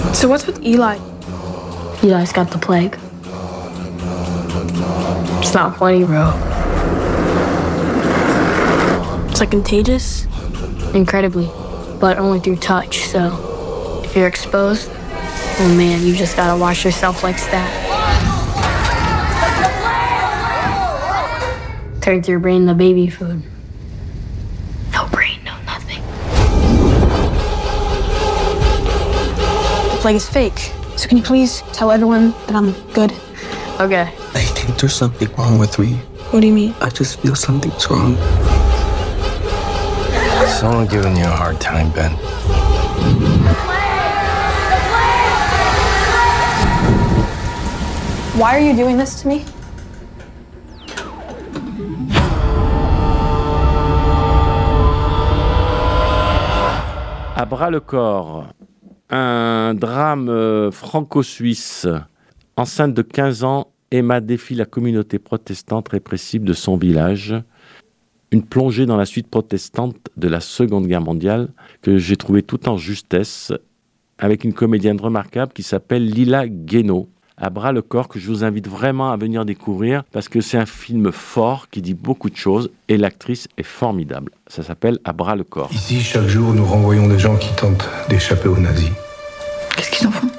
So what's with Eli? Eli's got the plague. It's not funny, bro. It's like contagious? Incredibly, but only through touch, so if you're exposed, oh man, you just gotta wash yourself like stat. Turns your brain to baby food. No brain, no nothing. The plague is fake. So can you please tell everyone that I'm good? Okay. I think there's something wrong with me. What do you mean? I just feel something's wrong. Someone giving you a hard time, Ben. Why are you doing this to me? À bras le corps, un drame franco-suisse. Enceinte de 15 ans, Emma défie la communauté protestante répressive de son village. Une plongée dans la suite protestante de la Seconde Guerre mondiale que j'ai trouvée tout en justesse avec une comédienne remarquable qui s'appelle Lila Guénaud. À bras le corps, que je vous invite vraiment à venir découvrir parce que c'est un film fort qui dit beaucoup de choses et l'actrice est formidable. Ça s'appelle À bras le corps. Ici, chaque jour, nous renvoyons des gens qui tentent d'échapper aux nazis. Qu'est-ce qu'ils en font?